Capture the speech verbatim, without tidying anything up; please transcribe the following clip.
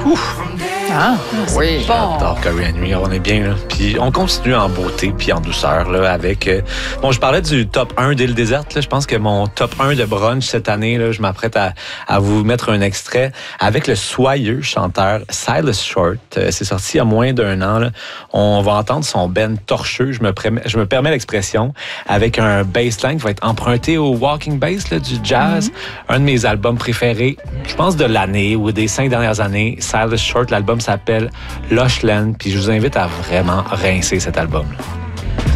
Ouf! Ah, Oui, bon. j'adore Corey Henry. On est bien, là. Puis on continue en beauté puis en douceur, là, avec... Euh... Bon, je parlais du top un d'Île Déserte, là. Je pense que mon top un de brunch cette année, là, je m'apprête à, à vous mettre un extrait avec le soyeux chanteur Silas Short. Euh, c'est sorti il y a moins d'un an, là. On va entendre son ben torcheux, je me, pré- je me permets l'expression, avec un bassline qui va être emprunté au walking bass, là, du jazz. Mm-hmm. Un de mes albums préférés, je pense de l'année ou des cinq dernières années, Silas Short, l'album s'appelle Lush Land, puis je vous invite à vraiment rincer cet album-là.